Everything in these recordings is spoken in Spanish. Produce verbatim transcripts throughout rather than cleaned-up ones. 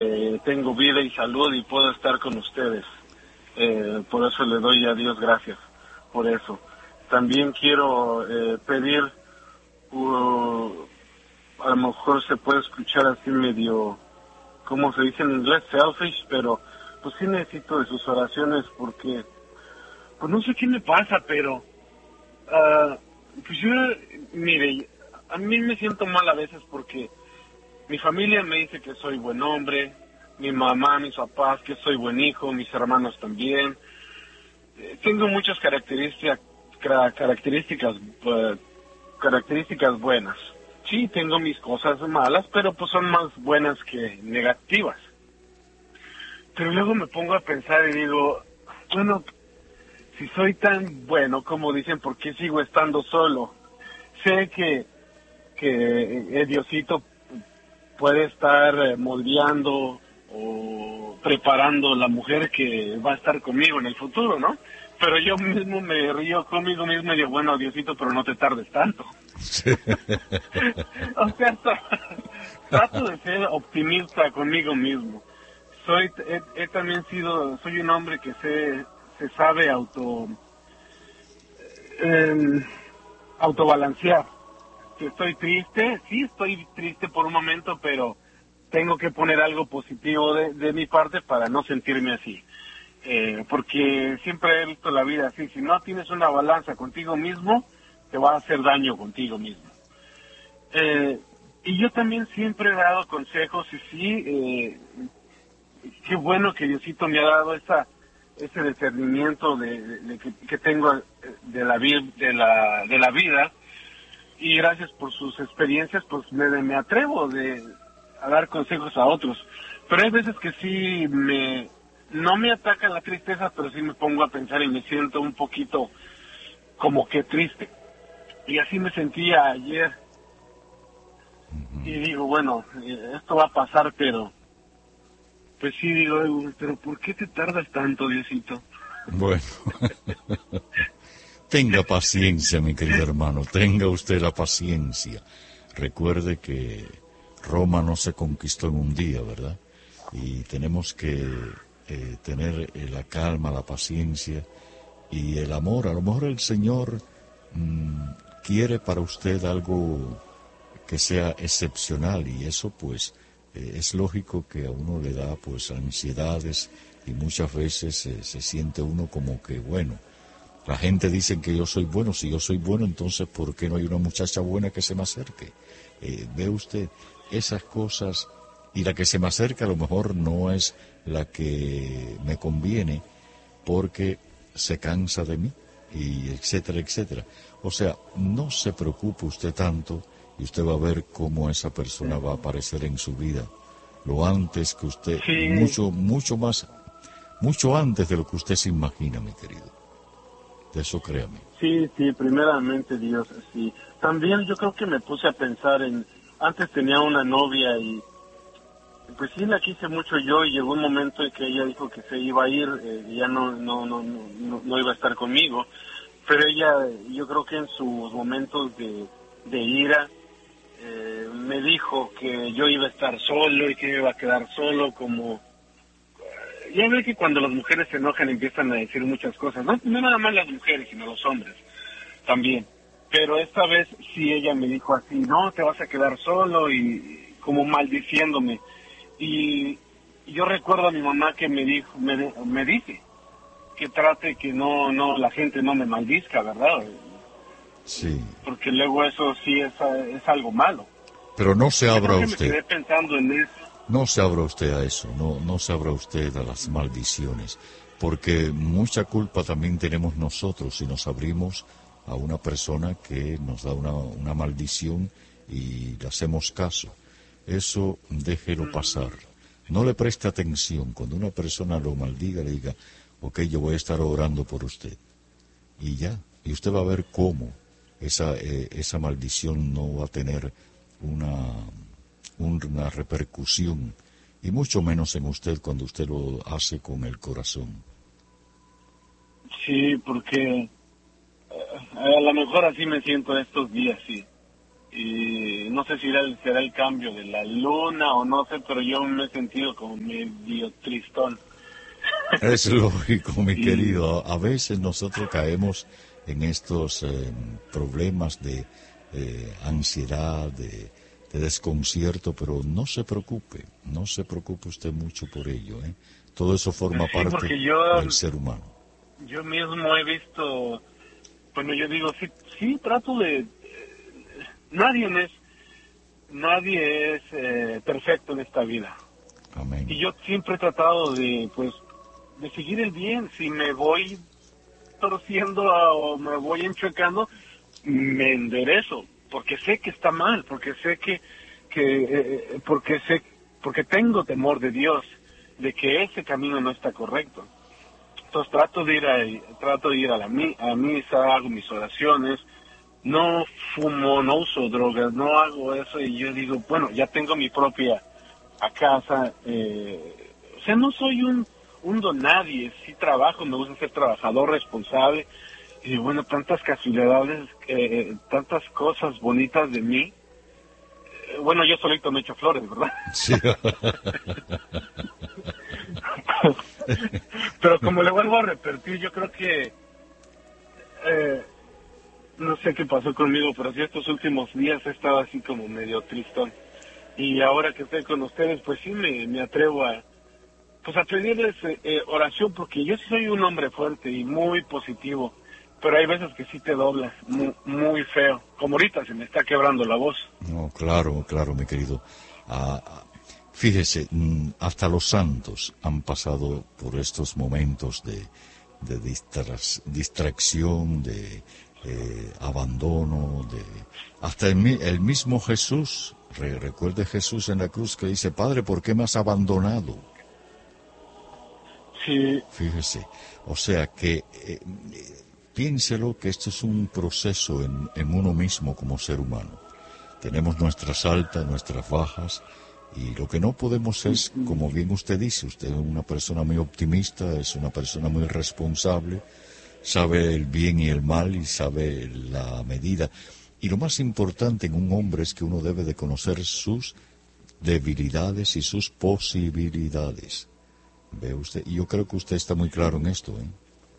eh, tengo vida y salud y puedo estar con ustedes. Eh, por eso le doy a Dios gracias, por eso. También quiero eh, pedir, uh, a lo mejor se puede escuchar así medio, ¿cómo se dice en inglés? Selfish, pero pues sí necesito de sus oraciones porque, pues no sé qué me pasa, pero, uh, pues yo, mire, a mí me siento mal a veces porque mi familia me dice que soy buen hombre, mi mamá, mis papás, que soy buen hijo, mis hermanos también. Eh, tengo muchas características, características, uh, características buenas. Sí, tengo mis cosas malas, pero pues son más buenas que negativas. Pero luego me pongo a pensar y digo, bueno, si soy tan bueno como dicen, ¿por qué sigo estando solo? Sé que, que eh, Diosito puede estar eh, moldeando o preparando la mujer que va a estar conmigo en el futuro, ¿no? Pero yo mismo me río conmigo mismo y digo, bueno, Diosito, pero no te tardes tanto. Sí. O sea, trato de ser optimista conmigo mismo. Soy, he, he también sido, soy un hombre que se, se sabe auto, eh, autobalancear. Si estoy triste, sí estoy triste por un momento, pero tengo que poner algo positivo de, de mi parte para no sentirme así. Eh, porque siempre he visto la vida así, si no tienes una balanza contigo mismo, te va a hacer daño contigo mismo. Eh, y yo también siempre he dado consejos y sí, eh, qué bueno que Diosito me ha dado esa, ese discernimiento de, de, de que, que tengo de la, de, la, de la vida. Y gracias por sus experiencias, pues me, me atrevo de, a dar consejos a otros. Pero hay veces que sí me, no me ataca la tristeza, pero sí me pongo a pensar y me siento un poquito como que triste. Y así me sentía ayer. Uh-huh. Y digo, bueno, esto va a pasar, pero, pues sí digo, pero ¿por qué te tardas tanto, Diosito? Bueno. Tenga paciencia, mi querido hermano, tenga usted la paciencia. Recuerde que Roma no se conquistó en un día, ¿verdad? Y tenemos que eh, tener eh, la calma, la paciencia y el amor. A lo mejor el Señor mmm, quiere para usted algo que sea excepcional y eso pues eh, es lógico que a uno le da pues ansiedades y muchas veces eh, se siente uno como que bueno. La gente dice que yo soy bueno, si yo soy bueno, entonces ¿por qué no hay una muchacha buena que se me acerque? Eh, ve usted esas cosas, y la que se me acerca a lo mejor no es la que me conviene porque se cansa de mí, y etcétera, etcétera. O sea, no se preocupe usted tanto y usted va a ver cómo esa persona va a aparecer en su vida lo antes que usted, sí. mucho, mucho más, mucho antes de lo que usted se imagina, mi querido. De eso créame. Sí, sí, primeramente Dios, sí. También yo creo que me puse a pensar en, antes tenía una novia y pues sí la quise mucho yo y llegó un momento en que ella dijo que se iba a ir, eh, y ya no, no, no, no, no iba a estar conmigo, pero ella, yo creo que en sus momentos de, de ira, eh, me dijo que yo iba a estar solo y que me iba a quedar solo como... Ya ve que cuando las mujeres se enojan empiezan a decir muchas cosas, no, no nada más las mujeres, sino los hombres también. Pero esta vez sí ella me dijo así, no, te vas a quedar solo y como maldiciéndome. Y yo recuerdo a mi mamá que me dijo, me, me dice que trate que no, no, la gente no me maldizca, ¿verdad? Sí. Porque luego eso sí es, es algo malo. Pero no se abra yo usted. Me quedé pensando en eso. No se abra usted a eso, no, no se abra usted a las maldiciones, porque mucha culpa también tenemos nosotros si nos abrimos a una persona que nos da una, una maldición y le hacemos caso. Eso déjelo pasar. No le preste atención. Cuando una persona lo maldiga, le diga, ok, yo voy a estar orando por usted. Y ya, y usted va a ver cómo esa, eh, esa maldición no va a tener una... una repercusión, y mucho menos en usted cuando usted lo hace con el corazón. Sí, porque a lo mejor así me siento estos días, sí. y no sé si era el- será el cambio de la luna o no sé, pero yo me he sentido como medio tristón. Es lógico, mi Y querido. A a veces nosotros caemos en estos eh, problemas de eh, ansiedad, de, de desconcierto, pero no se preocupe, no se preocupe usted mucho por ello, ¿eh? Todo eso forma sí, parte porque yo, del ser humano. yo mismo he visto, bueno, yo digo, sí, sí trato de, nadie es, nadie es eh, perfecto en esta vida. Amén. Y yo siempre he tratado de, pues, de seguir el bien. Si me voy torciendo o me voy enchuecando, me enderezo, porque sé que está mal, porque sé que, que eh, porque sé, porque tengo temor de Dios, de que ese camino no está correcto. Entonces trato de ir a, trato de ir a la mi- a misa, hago mis oraciones, no fumo, no uso drogas, no hago eso, y yo digo, bueno, ya tengo mi propia a casa, eh, o sea, no soy un, un don nadie, sí trabajo, me gusta ser trabajador responsable, y bueno, tantas casualidades, eh, tantas cosas bonitas de mí. Eh, bueno, yo solito me echo flores, ¿verdad? Sí. Pero como le vuelvo a repetir, yo creo que, eh, no sé qué pasó conmigo, pero sí estos últimos días he estado así como medio tristón. Y ahora que estoy con ustedes, pues sí me, me atrevo a, pues a pedirles eh, eh, oración, porque yo sí soy un hombre fuerte y muy positivo, pero hay veces que sí te doblas, muy, muy feo. Como ahorita se me está quebrando la voz. No, claro, claro, mi querido. Ah, ah, fíjese, mm, hasta los santos han pasado por estos momentos de, de distra- distracción, de eh, abandono, de hasta el, mi- el mismo Jesús. Re- recuerde Jesús en la cruz que dice, Padre, ¿por qué me has abandonado? Sí, Fíjese, o sea que eh, eh, piénselo que esto es un proceso en, en uno mismo como ser humano. Tenemos nuestras altas, nuestras bajas, y lo que no podemos es, como bien usted dice, usted es una persona muy optimista, es una persona muy responsable, sabe el bien y el mal y sabe la medida. Y lo más importante en un hombre es que uno debe de conocer sus debilidades y sus posibilidades. Ve usted, y yo creo que usted está muy claro en esto, ¿eh?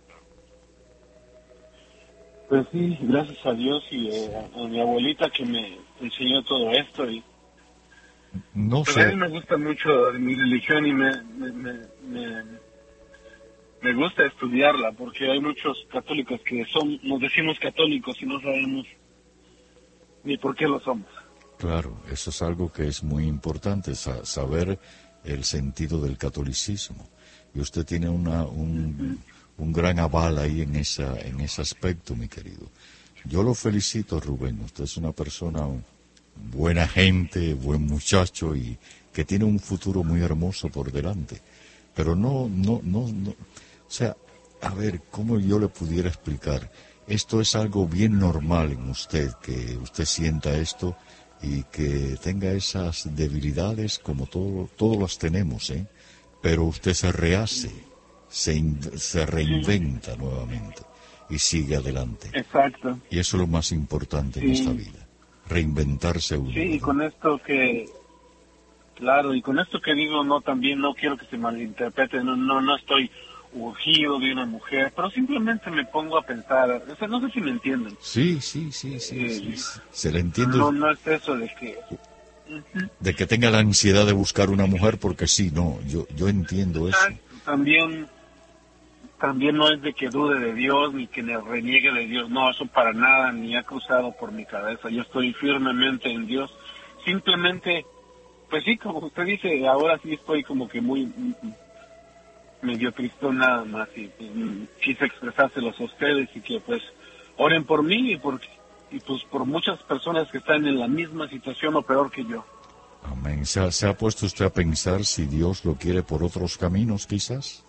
pues sí, gracias a Dios y eh, a, a mi abuelita que me enseñó todo esto. Y No pues a mí sé, me gusta mucho mi religión y me, me, me, me, me gusta estudiarla, porque hay muchos católicos que son, nos decimos católicos y no sabemos ni por qué lo somos. claro, eso es algo que es muy importante, sa- saber el sentido del catolicismo. Y usted tiene una, un, un gran aval ahí en, esa, en ese aspecto, mi querido. Yo lo felicito, Rubén. Usted es una persona buena gente, buen muchacho y que tiene un futuro muy hermoso por delante. Pero no, no, no, no. O sea, a ver, ¿cómo yo le pudiera explicar? Esto es algo bien normal en usted, que usted sienta esto y que tenga esas debilidades como todo, todos las tenemos, ¿eh? Pero usted se rehace, se, in- se reinventa nuevamente y sigue adelante. Exacto. Y eso es lo más importante en Sí, esta vida, reinventarse uno, sí, y ¿verdad? con esto que, claro, y con esto que digo, no, también no quiero que se malinterprete, no, no, no estoy urgido de una mujer, pero simplemente me pongo a pensar, o sea, no sé si me entienden. Sí, sí, sí, sí, Eh, sí, sí. Se le entiende no, no es eso de que, de que tenga la ansiedad de buscar una mujer porque sí, no, yo, yo entiendo eso. exacto, también, también no es de que dude de Dios, ni que me reniegue de Dios, no, eso para nada, ni ha cruzado por mi cabeza, yo estoy firmemente en Dios, simplemente, pues sí, como usted dice, ahora sí estoy como que muy, mm, mm, medio tristón nada más, y, y, mm, quise expresárselos a ustedes, y que pues, oren por mí, y por, y pues por muchas personas que están en la misma situación o peor que yo. Amén. ¿Se ha, se ha puesto usted a pensar si Dios lo quiere por otros caminos, quizás?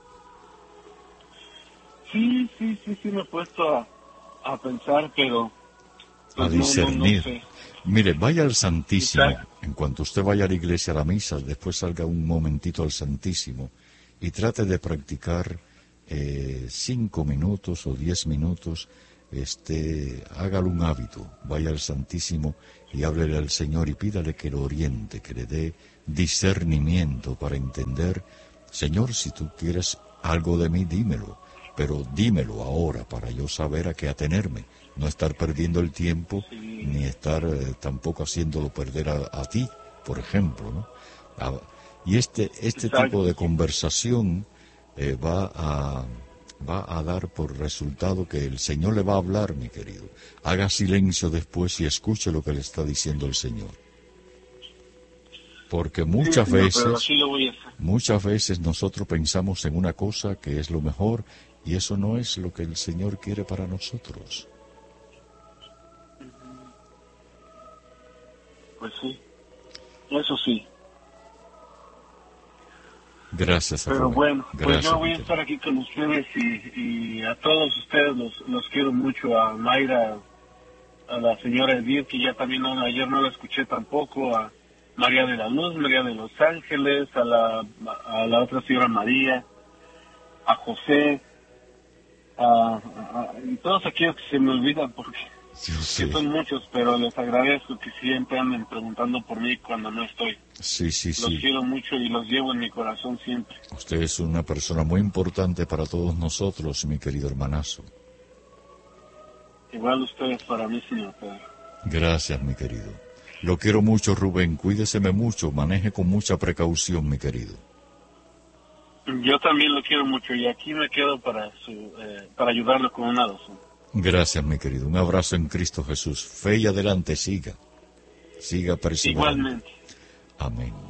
Sí, sí, sí, sí me he puesto a, a pensar, pero A pues no, no, no discernir. sé. Mire, vaya al Santísimo. Exacto. En cuanto usted vaya a la iglesia, a la misa, después salga un momentito al Santísimo y trate de practicar eh, cinco minutos o diez minutos este, hágalo un hábito, vaya al Santísimo y háblele al Señor y pídale que lo oriente, que le dé discernimiento para entender. Señor, si tú quieres algo de mí, dímelo, pero dímelo ahora para yo saber a qué atenerme, no estar perdiendo el tiempo, Sí. ni estar eh, tampoco haciéndolo perder a, a ti, por ejemplo, ¿no? A, y este, este Exacto. tipo de conversación eh, va a... va a dar por resultado que el Señor le va a hablar, mi querido. Haga silencio después y escuche lo que le está diciendo el Señor. Porque muchas Sí, señor, veces, pero así lo voy a hacer. muchas veces nosotros pensamos en una cosa que es lo mejor y eso no es lo que el Señor quiere para nosotros. Pues sí, eso sí. Gracias a Pero Rubén. bueno, pues Gracias, yo voy a mi estar aquí con ustedes y, y a todos ustedes los, los quiero mucho, a Mayra, a la señora Edith, que ya también no, ayer no la escuché tampoco, a María de la Luz, María de los Ángeles, a la, a la otra señora María, a José, a, a- y todos aquellos que se me olvidan porque Yo sé. que son muchos, pero les agradezco que siempre anden preguntando por mí cuando no estoy. Sí, sí, Los sí. quiero mucho y los llevo en mi corazón siempre. Usted es una persona muy importante para todos nosotros, mi querido hermanazo. Igual ustedes para mí, señor Pedro. Gracias, mi querido. Lo quiero mucho, Rubén. Cuídeseme mucho. Maneje con mucha precaución, mi querido. Yo también lo quiero mucho y aquí me quedo para su, eh, para ayudarlo con una dosis. Gracias, mi querido. Un abrazo en Cristo Jesús. Fe y adelante, siga. Siga perseverando. Igualmente. Amén.